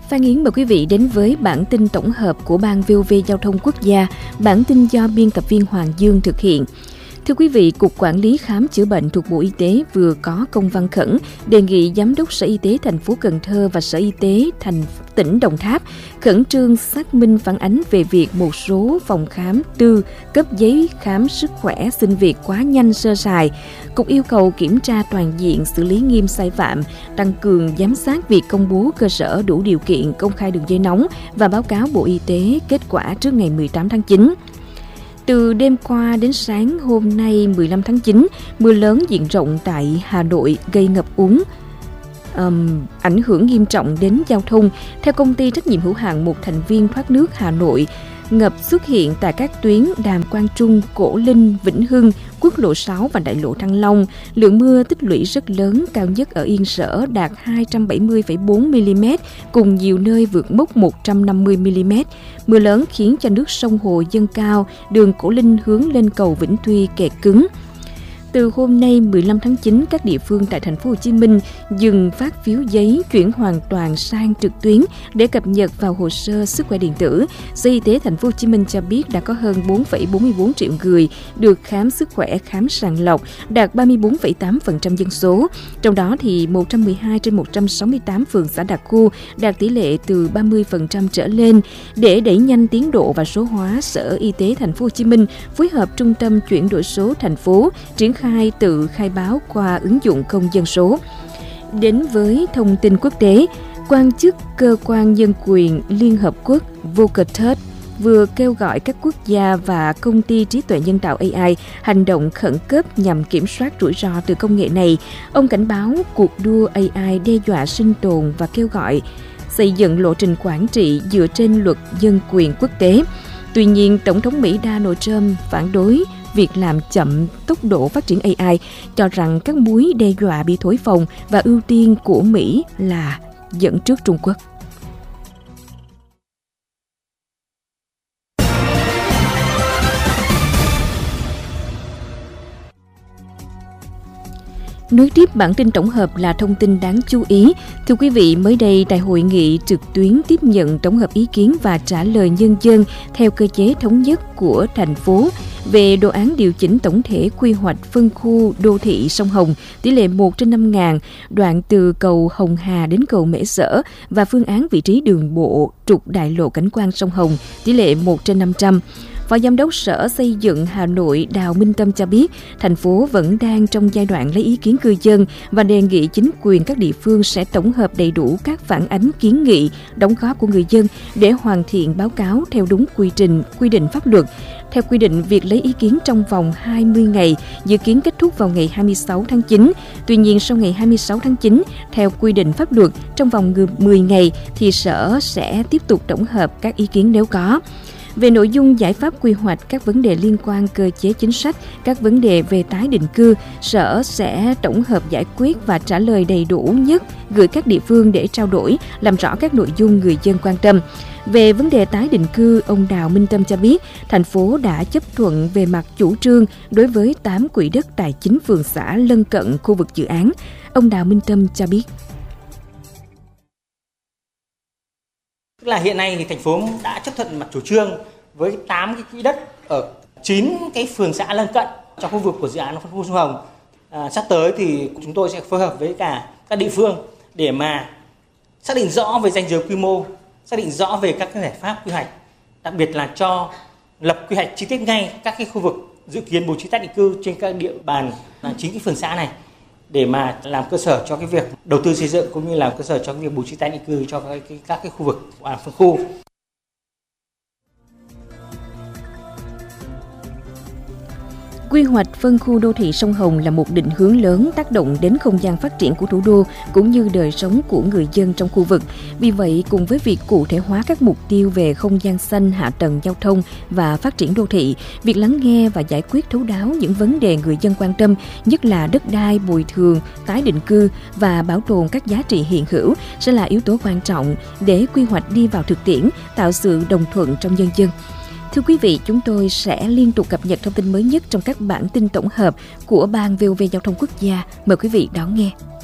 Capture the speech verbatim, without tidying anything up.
Phan Yến mời quý vị đến với bản tin tổng hợp của Ban vê o vê Giao thông Quốc gia, bản tin do biên tập viên Hoàng Dương thực hiện. Thưa quý vị, Cục Quản lý Khám chữa bệnh thuộc Bộ Y tế vừa có công văn khẩn đề nghị Giám đốc Sở Y tế thành phố Cần Thơ và Sở Y tế thành tỉnh Đồng Tháp khẩn trương xác minh phản ánh về việc một số phòng khám tư cấp giấy khám sức khỏe xin việc quá nhanh sơ sài. Cục yêu cầu kiểm tra toàn diện, xử lý nghiêm sai phạm, tăng cường giám sát việc công bố cơ sở đủ điều kiện, công khai đường dây nóng và báo cáo Bộ Y tế kết quả trước ngày mười tám tháng chín. Từ đêm qua đến sáng hôm nay mười lăm tháng chín, mưa lớn diện rộng tại Hà Nội gây ngập úng, um, ảnh hưởng nghiêm trọng đến giao thông. Theo công ty trách nhiệm hữu hạn một thành viên thoát nước Hà Nội, ngập xuất hiện tại các tuyến Đàm Quang Trung, Cổ Linh, Vĩnh Hưng, quốc lộ sáu và đại lộ Thăng Long. Lượng mưa tích lũy rất lớn, cao nhất ở Yên Sở đạt hai trăm bảy mươi phẩy bốn mi-li-mét, cùng nhiều nơi vượt mốc một trăm năm mươi mi-li-mét. Mưa lớn khiến cho nước sông Hồ dâng cao, đường Cổ Linh hướng lên cầu Vĩnh Tuy kẹt cứng. Từ hôm nay mười lăm tháng chín, các địa phương tại thành phố Hồ Chí Minh dừng phát phiếu giấy, chuyển hoàn toàn sang trực tuyến để cập nhật vào hồ sơ sức khỏe điện tử. Sở Y tế thành phố Hồ Chí Minh cho biết đã có hơn bốn phẩy bốn mươi bốn triệu người được khám sức khỏe, khám sàng lọc, đạt ba mươi bốn phẩy tám phần trăm dân số. Trong đó thì một trăm mười hai trên một trăm sáu mươi tám phường xã đặc khu đạt tỷ lệ từ ba mươi phần trăm trở lên. Để đẩy nhanh tiến độ và số hóa, Sở Y tế thành phố Hồ Chí Minh phối hợp Trung tâm chuyển đổi số thành phố triển khai tự khai báo qua ứng dụng công dân số. Đến với thông tin quốc tế, quan chức cơ quan nhân quyền Liên Hợp Quốc Volker Turk vừa kêu gọi các quốc gia và công ty trí tuệ nhân tạo a i hành động khẩn cấp nhằm kiểm soát rủi ro từ công nghệ này. Ông cảnh báo cuộc đua a i đe dọa sinh tồn và kêu gọi xây dựng lộ trình quản trị dựa trên luật nhân quyền quốc tế. Tuy nhiên, Tổng thống Mỹ Donald Trump phản đối việc làm chậm tốc độ phát triển a i, cho rằng các mối đe dọa bị thổi phồng và ưu tiên của Mỹ là dẫn trước Trung Quốc. Nối tiếp bản tin tổng hợp là thông tin đáng chú ý. Thưa quý vị, mới đây tại hội nghị trực tuyến tiếp nhận tổng hợp ý kiến và trả lời nhân dân theo cơ chế thống nhất của thành phố về đồ án điều chỉnh tổng thể quy hoạch phân khu đô thị sông Hồng tỷ lệ một trên năm nghìn, đoạn từ cầu Hồng Hà đến cầu Mễ Sở và phương án vị trí đường bộ trục đại lộ cảnh quan sông Hồng tỷ lệ một trên năm trăm. Phó Giám đốc Sở Xây dựng Hà Nội Đào Minh Tâm cho biết, thành phố vẫn đang trong giai đoạn lấy ý kiến cư dân và đề nghị chính quyền các địa phương sẽ tổng hợp đầy đủ các phản ánh, kiến nghị, đóng góp của người dân để hoàn thiện báo cáo theo đúng quy trình, quy định pháp luật. Theo quy định, việc lấy ý kiến trong vòng hai mươi ngày, dự kiến kết thúc vào ngày hai mươi sáu tháng chín. Tuy nhiên, sau ngày hai mươi sáu tháng chín, theo quy định pháp luật, trong vòng mười ngày thì Sở sẽ tiếp tục tổng hợp các ý kiến nếu có. Về nội dung giải pháp quy hoạch, các vấn đề liên quan cơ chế chính sách, các vấn đề về tái định cư, Sở sẽ tổng hợp giải quyết và trả lời đầy đủ nhất, gửi các địa phương để trao đổi, làm rõ các nội dung người dân quan tâm. Về vấn đề tái định cư, ông Đào Minh Tâm cho biết, thành phố đã chấp thuận về mặt chủ trương đối với tám quỹ đất tại chín phường xã lân cận khu vực dự án. Ông Đào Minh Tâm cho biết. Tức là hiện nay thì thành phố đã chấp thuận mặt chủ trương với tám cái quỹ đất ở chín cái phường xã lân cận trong khu vực của dự án phân khu sông Hồng. À, sắp tới thì chúng tôi sẽ phối hợp với cả các địa phương để mà xác định rõ về ranh giới quy mô, xác định rõ về các cái giải pháp quy hoạch, đặc biệt là cho lập quy hoạch chi tiết ngay các cái khu vực dự kiến bố trí tái định cư trên các địa bàn chín cái phường xã này, để mà làm cơ sở cho cái việc đầu tư xây dựng cũng như là cơ sở cho cái việc bố trí tái định cư cho các cái, các cái khu vực à, phân khu. Quy hoạch phân khu đô thị sông Hồng là một định hướng lớn tác động đến không gian phát triển của thủ đô cũng như đời sống của người dân trong khu vực. Vì vậy, cùng với việc cụ thể hóa các mục tiêu về không gian xanh, hạ tầng giao thông và phát triển đô thị, việc lắng nghe và giải quyết thấu đáo những vấn đề người dân quan tâm, nhất là đất đai, bồi thường, tái định cư và bảo tồn các giá trị hiện hữu sẽ là yếu tố quan trọng để quy hoạch đi vào thực tiễn, tạo sự đồng thuận trong nhân dân. Thưa quý vị, chúng tôi sẽ liên tục cập nhật thông tin mới nhất trong các bản tin tổng hợp của Ban vê o vê Giao thông Quốc gia. Mời quý vị đón nghe.